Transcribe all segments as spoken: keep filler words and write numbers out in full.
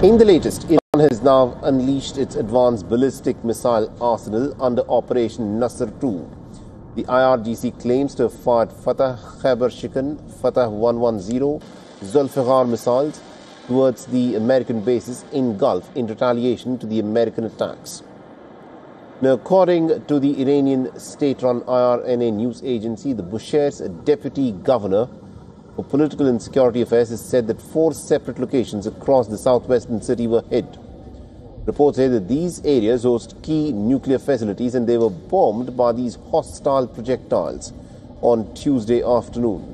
In the latest, Iran has now unleashed its advanced ballistic missile arsenal under Operation Nasr two. The I R G C claims to have fired Fateh Khyber Shikan, Fateh one ten, Zulfiqar missiles towards the American bases in Gulf in retaliation to the American attacks. Now, according to the Iranian state-run I R N A news agency, the Bushehr's deputy governor for Political and Security Affairs has said that four separate locations across the southwestern city were hit. Reports say that these areas host key nuclear facilities and they were bombed by these hostile projectiles on Tuesday afternoon.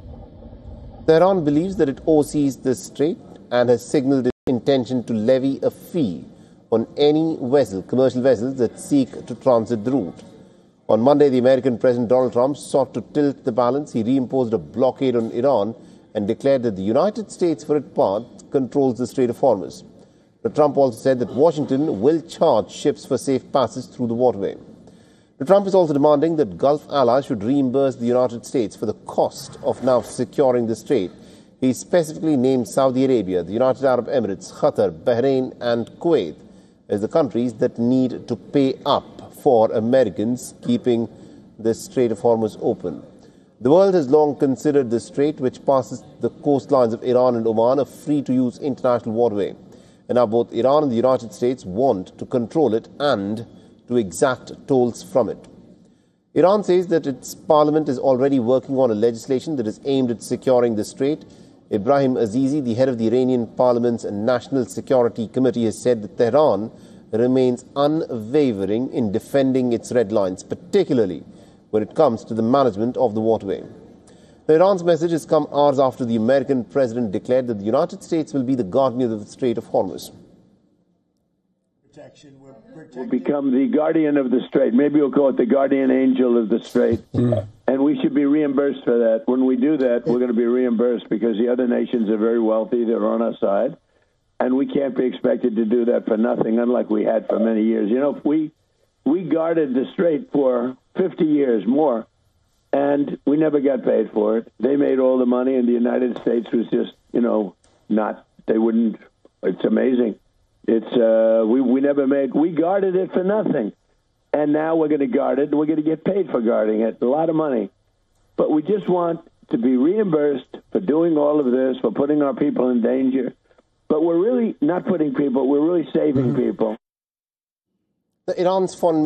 Tehran believes that it oversees the strait and has signaled its intention to levy a fee on any vessel, commercial vessels that seek to transit the route. On Monday, the American President Donald Trump sought to tilt the balance. He reimposed a blockade on Iran and declared that the United States, for its part, controls the Strait of Hormuz. But Trump also said that Washington will charge ships for safe passage through the waterway. But Trump is also demanding that Gulf allies should reimburse the United States for the cost of now securing the strait. He specifically named Saudi Arabia, the United Arab Emirates, Qatar, Bahrain and Kuwait as the countries that need to pay up for Americans keeping the Strait of Hormuz open. The world has long considered the strait, which passes the coastlines of Iran and Oman, a free-to-use international waterway. And now both Iran and the United States want to control it and to exact tolls from it. Iran says that its parliament is already working on a legislation that is aimed at securing the strait. Ibrahim Azizi, the head of the Iranian parliament's National Security Committee, has said that Tehran remains unwavering in defending its red lines, particularly when it comes to the management of the waterway. Iran's message has come hours after the American president declared that the United States will be the guardian of the Strait of Hormuz. Protection, we're we'll become the guardian of the strait. Maybe we'll call it the guardian angel of the strait. Mm. And we should be reimbursed for that. When we do that, we're going to be reimbursed because the other nations are very wealthy. They're on our side. And we can't be expected to do that for nothing, unlike we had for many years. You know, we we guarded the strait for fifty years more, and we never got paid for it. They made all the money, and the United States was just, you know, not, they wouldn't, it's amazing. It's, uh, we, we never made, we guarded it for nothing. And now we're going to guard it, and we're going to get paid for guarding it, a lot of money. But we just want to be reimbursed for doing all of this, for putting our people in danger. But we're really not putting people, we're really saving people. The Iran's foreign